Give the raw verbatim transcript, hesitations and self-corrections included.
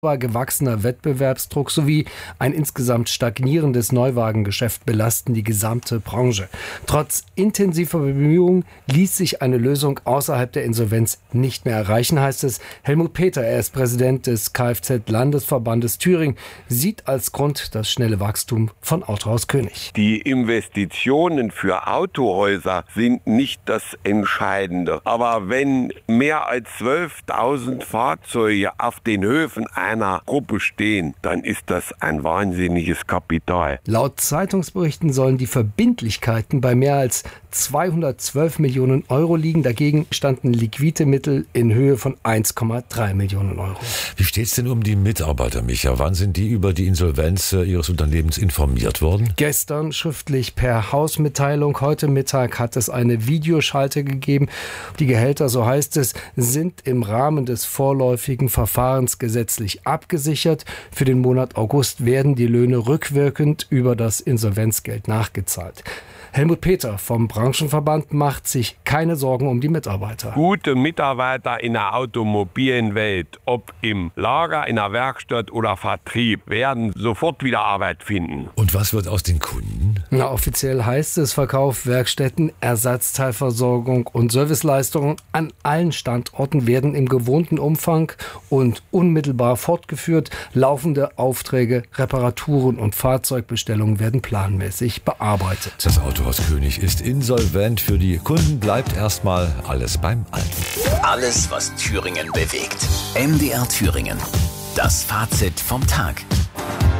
gewachsener Wettbewerbsdruck sowie ein insgesamt stagnierendes Neuwagengeschäft belasten die gesamte Branche. Trotz intensiver Bemühungen ließ sich eine Lösung außerhalb der Insolvenz nicht mehr erreichen, heißt es. Helmut Peter, er ist Präsident des Kfz-Landesverbandes Thüringen, sieht als Grund das schnelle Wachstum von Autohaus König. Die Investitionen für Autohäuser sind nicht das Entscheidende. Aber wenn mehr als zwölftausend Fahrzeuge auf den Höfen einer Gruppe stehen, dann ist das ein wahnsinniges Kapital. Laut Zeitungsberichten sollen die Verbindlichkeiten bei mehr als zweihundertzwölf Millionen Euro liegen. Dagegen standen liquide Mittel in Höhe von eins Komma drei Millionen Euro. Wie steht es denn um die Mitarbeiter, Micha? Wann sind die über die Insolvenz äh, ihres Unternehmens informiert worden? Gestern schriftlich per Hausmitteilung. Heute Mittag hat es eine Videoschalte gegeben. Die Gehälter, so heißt es, sind im Rahmen des vorläufigen Verfahrens gesetzlich abgesichert. Für den Monat August werden die Löhne rückwirkend über das Insolvenzgeld nachgezahlt. Helmut Peter vom Branchenverband macht sich keine Sorgen um die Mitarbeiter. Gute Mitarbeiter in der automobilen Welt, ob im Lager, in der Werkstatt oder Vertrieb, werden sofort wieder Arbeit finden. Und was wird aus den Kunden? Na, offiziell heißt es Verkauf, Werkstätten, Ersatzteilversorgung und Serviceleistungen an allen Standorten werden im gewohnten Umfang und unmittelbar fortgeführt. Laufende Aufträge, Reparaturen und Fahrzeugbestellungen werden planmäßig bearbeitet. Das Autohaus König ist insolvent. Für die Kunden bleibt erstmal alles beim Alten. Alles, was Thüringen bewegt. M D R Thüringen. Das Fazit vom Tag.